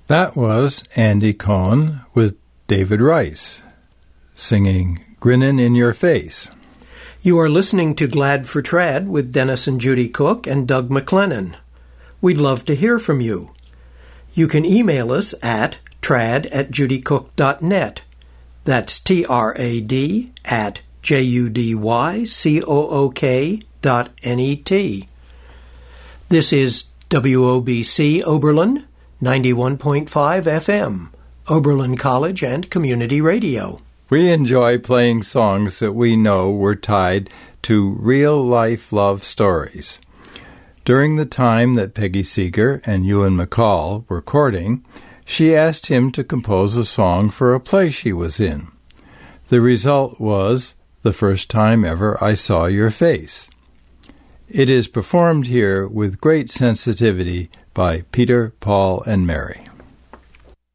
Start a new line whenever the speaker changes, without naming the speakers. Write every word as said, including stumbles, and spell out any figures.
That was Andy Cohen with David Rice, singing Grinnin' in Your Face.
You are listening to Glad for Trad with Dennis and Judy Cook and Doug McLennan. We'd love to hear from you. You can email us at trad at judycook dot net. That's T R A D at J U D Y C O O K dot N E T. This is W O B C Oberlin, ninety-one point five F M, Oberlin College and Community Radio.
We enjoy playing songs that we know were tied to real-life love stories. During the time that Peggy Seeger and Ewan McCall were courting, she asked him to compose a song for a play she was in. The result was The First Time Ever I Saw Your Face. It is performed here with great sensitivity by Peter, Paul, and Mary.